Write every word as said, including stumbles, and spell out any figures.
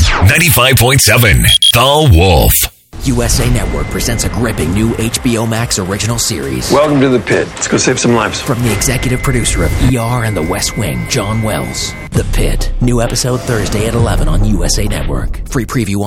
ninety-five point seven The Wolf. U S A Network presents a gripping new H B O Max original series. Welcome to the pit. Let's go save some lives. From the executive producer of E R and The West Wing, John Wells. The Pit. New episode Thursday at eleven on U S A Network. Free preview